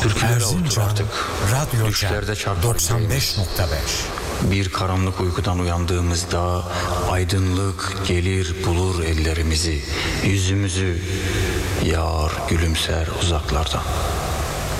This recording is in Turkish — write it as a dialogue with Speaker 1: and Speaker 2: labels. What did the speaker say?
Speaker 1: Türkülere otur
Speaker 2: Erzincan
Speaker 1: artık.
Speaker 2: Radyo
Speaker 1: Düşlerde çarpar
Speaker 2: 95.5.
Speaker 1: Bir karanlık uykudan uyandığımızda aydınlık gelir bulur ellerimizi, yüzümüzü, yar gülümser uzaklardan.